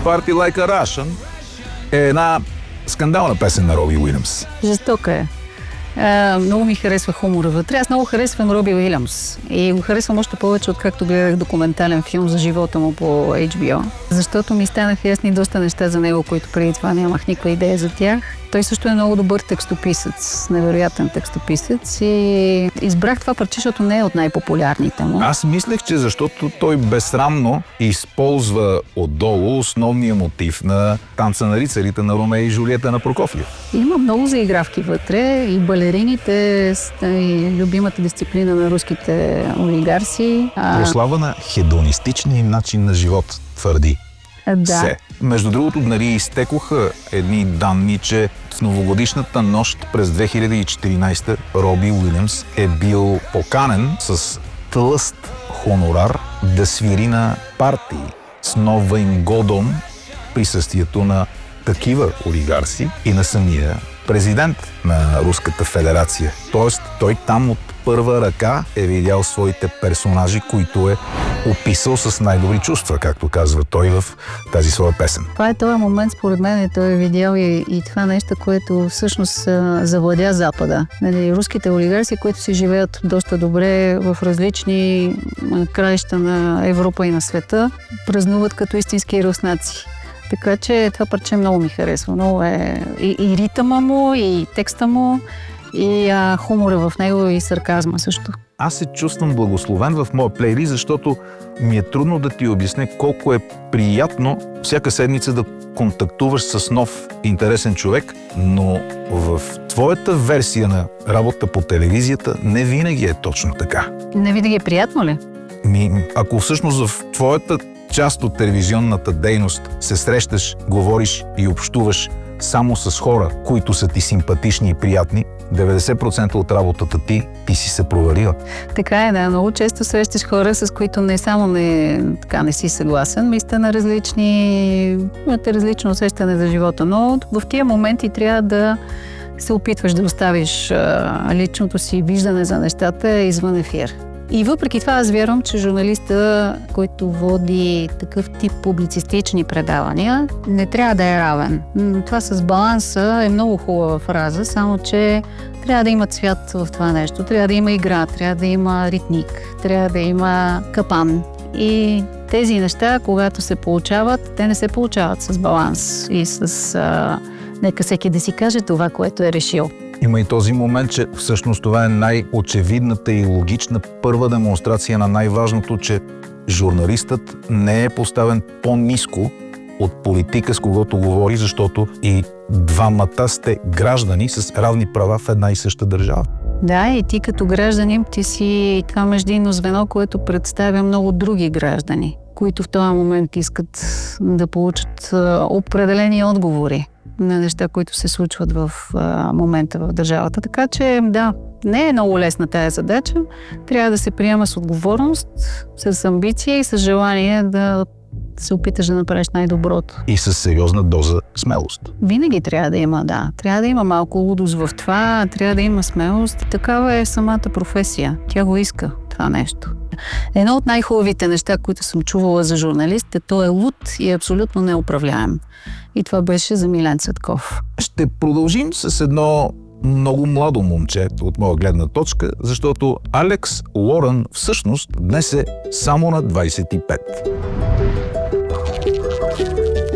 Party Like a Russian е една скандална песен на Роби Уилямс. Жестока е. Много ми харесва хумора вътре. Аз много харесвам Роби Уилямс. И го харесвам още повече, откакто гледах документален филм за живота му по HBO. Защото ми станаха ясни доста неща за него, които преди това нямах никаква идея за тях. Той също е много добър текстописец, невероятен текстописец и избрах това парче, защото не е от най-популярните му. Аз мислех, че защото той безсрамно използва отдолу основния мотив на Танца на рицарите на Ромео и Жулиета на Прокофиев. Има много заигравки вътре и балерините, и любимата дисциплина на руските олигарси. Прослава на хедонистичния начин на живот, твърди. Да. Между другото, изтекоха едни данни, че в новогодишната нощ през 2014 Роби Уилямс е бил поканен с тлъст хонорар да свири на партии с нова им годом присъствието на такива олигарси и на самия президент на Руската федерация. Тоест, той там от първа ръка е видял своите персонажи, които е описал с най-добри чувства, както казва той в тази своя песен. Това е този момент, според мен, той е видял и това нещо, което всъщност завладя Запада. Руските олигарси, които си живеят доста добре в различни краища на Европа и на света, празнуват като истински руснаци. Така че това парче много ми харесва. Много е и ритъма му, и текста му, и хумора в него, и сарказма също. Аз се чувствам благословен в моя плейлист, защото ми е трудно да ти обясня колко е приятно всяка седмица да контактуваш с нов интересен човек, но в твоята версия на работа по телевизията не винаги е точно така. Не винаги е приятно ли? Ако всъщност в твоята част от телевизионната дейност се срещаш, говориш и общуваш само с хора, които са ти симпатични и приятни, 90% от работата ти си се провалила. Така е, да. Много често срещаш хора, с които не само не си съгласен, но сте на имате различно усещане за живота. Но в тия моменти трябва да се опитваш да оставиш личното си виждане за нещата извън ефир. И въпреки това аз вярвам, че журналиста, който води такъв тип публицистични предавания, не трябва да е равен. Това с баланса е много хубава фраза, само че трябва да има цвят в това нещо, трябва да има игра, трябва да има ритник, трябва да има капан. И тези неща, когато се получават, те не се получават с баланс и с нека всеки да си каже това, което е решил. Има и този момент, че всъщност това е най-очевидната и логична първа демонстрация на най-важното, че журналистът не е поставен по-ниско от политика, с когото говори, защото и двамата сте граждани с равни права в една и съща държава. Да, и ти като гражданин, ти си това междинно звено, което представя много други граждани, които в този момент искат да получат определени отговори на неща, които се случват в момента в държавата. Така че, да, не е много лесна тая задача. Трябва да се приема с отговорност, с амбиция и с желание да се опиташ да направиш най-доброто. И с сериозна доза смелост. Винаги трябва да има, да. Трябва да има малко лудост в това, трябва да има смелост. Такава е самата професия. Тя го иска, това нещо. Едно от най-хубавите неща, които съм чувала за журналист, е той е луд и е абсолютно неуправляем. И това беше за Милен Цветков. Ще продължим с едно много младо момче от моя гледна точка, защото Алекс Лорън всъщност днес е само на 25.